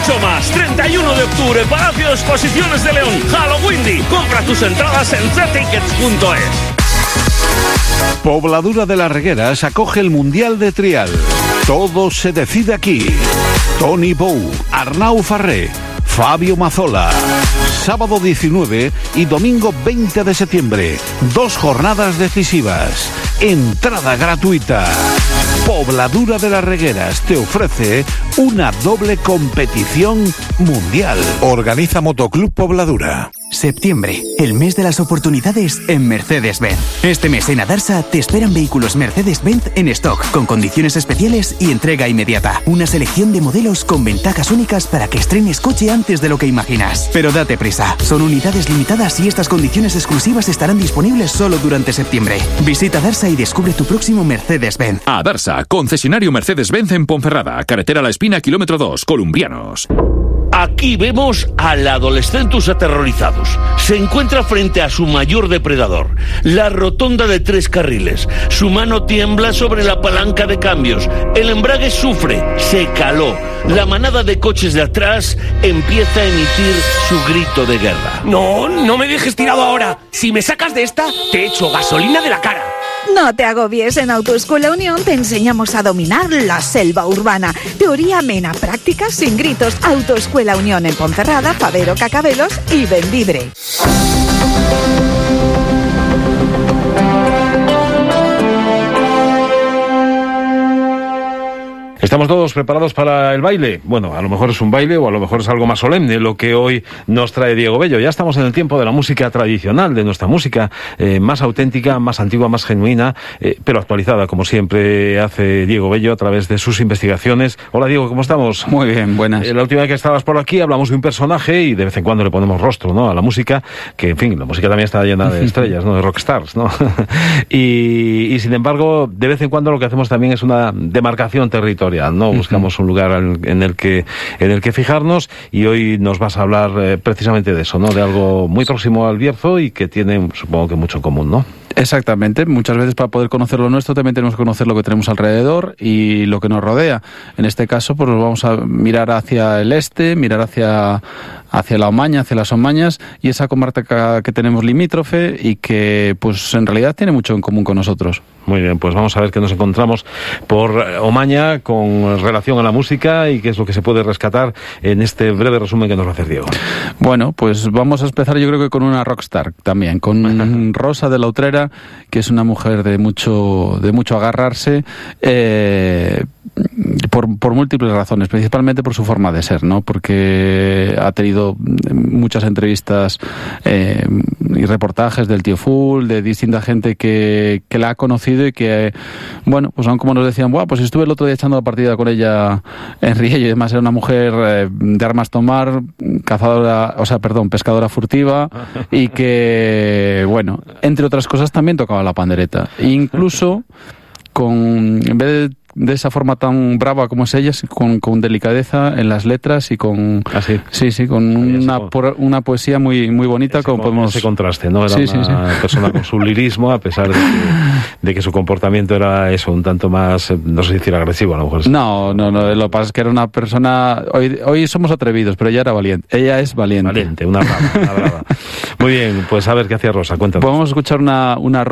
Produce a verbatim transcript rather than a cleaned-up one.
Más, treinta y uno de octubre, Palacio de Exposiciones de León, Halloween. Compra tus entradas en c tickets punto es. Pobladura de las Regueras acoge el Mundial de Trial. Todo se decide aquí. Tony Bou, Arnau Farré, Fabio Mazzola. Sábado diecinueve y domingo veinte de septiembre. Dos jornadas decisivas. Entrada gratuita. Pobladura de las Regueras te ofrece una doble competición mundial. Organiza Motoclub Pobladura. Septiembre, el mes de las oportunidades en Mercedes-Benz. Este mes en Adarsa te esperan vehículos Mercedes-Benz en stock, con condiciones especiales y entrega inmediata. Una selección de modelos con ventajas únicas para que estrenes coche antes de lo que imaginas. Pero date prisa, son unidades limitadas y estas condiciones exclusivas estarán disponibles solo durante septiembre. Visita Adarsa y descubre tu próximo Mercedes-Benz. Adarsa, concesionario Mercedes-Benz en Ponferrada, carretera La Espina, kilómetro dos, Columbrianos. Aquí vemos al adolescentus aterrorizados. Se encuentra frente a su mayor depredador, la rotonda de tres carriles. Su mano tiembla sobre la palanca de cambios. El embrague sufre, se caló. La manada de coches de atrás empieza a emitir su grito de guerra. No, no me dejes tirado ahora. Si me sacas de esta, te echo gasolina de la cara. No te agobies, en Autoescuela Unión te enseñamos a dominar la selva urbana. Teoría amena, práctica sin gritos. Autoescuela Unión en Ponferrada, Fabero, Cacabelos y Bembibre. ¿Estamos todos preparados para el baile? Bueno, a lo mejor es un baile o a lo mejor es algo más solemne lo que hoy nos trae Diego Bello. Ya estamos en el tiempo de la música tradicional, de nuestra música eh, más auténtica, más antigua, más genuina, eh, pero actualizada, como siempre hace Diego Bello a través de sus investigaciones. Hola Diego, ¿cómo estamos? Muy bien, buenas. Eh, la última vez que estabas por aquí hablamos de un personaje y de vez en cuando le ponemos rostro, ¿no?, a la música, que en fin, la música también está llena de estrellas, ¿no?, de rockstars, ¿no? y, y sin embargo, de vez en cuando lo que hacemos también es una demarcación territorial. No buscamos un lugar en el que en el que fijarnos, y hoy nos vas a hablar eh, precisamente de eso, ¿no? De algo muy próximo al Bierzo y que tiene, supongo que mucho en común, ¿no? Exactamente. Muchas veces para poder conocer lo nuestro también tenemos que conocer lo que tenemos alrededor y lo que nos rodea. En este caso, pues nos vamos a mirar hacia el este, mirar hacia hacia la Omaña, hacia las Omañas y esa comarca que tenemos limítrofe y que, pues en realidad tiene mucho en común con nosotros. Muy bien, pues vamos a ver qué nos encontramos por Omaña con relación a la música y qué es lo que se puede rescatar en este breve resumen que nos va a hacer Diego. Bueno, pues vamos a empezar yo creo que con una rockstar también, con Rosa de la Utrera, que es una mujer de mucho de mucho agarrarse, eh, por, por múltiples razones, principalmente por su forma de ser, ¿no? Porque ha tenido muchas entrevistas eh, y reportajes del Tío Full, de distinta gente que, que la ha conocido y que, bueno, pues aún como nos decían, buah, pues estuve el otro día echando la partida con ella en Riello, y además era una mujer eh, de armas tomar, cazadora, o sea, perdón, pescadora furtiva, y que, bueno, entre otras cosas también tocaba la pandereta. E incluso con, en vez de de esa forma tan brava como es ella, con, con delicadeza en las letras y con ¿Ah, sí? sí sí con una, por, una poesía muy muy bonita, ese, como podemos ese contraste, ¿no? Era sí, una sí, sí. persona con su lirismo, a pesar de que, de que su comportamiento era eso, un tanto más, no sé si decir agresivo, a lo mejor. No, no, no, lo que pasa es que era una persona, hoy hoy somos atrevidos, pero ella era valiente, ella es valiente. Valiente, una brava, una brava. Muy bien, pues a ver qué hacía Rosa, cuéntanos. Podemos escuchar una una